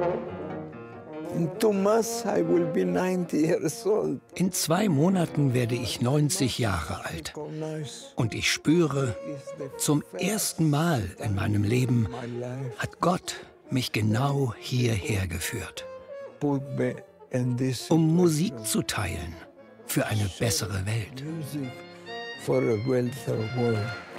In 2 months I will be 90 years old. In 2 Monaten werde ich 90 Jahre alt. Und ich spüre, zum ersten Mal in meinem Leben hat Gott mich genau hierher geführt. Um Musik zu teilen für eine bessere Welt. For a wealthier world.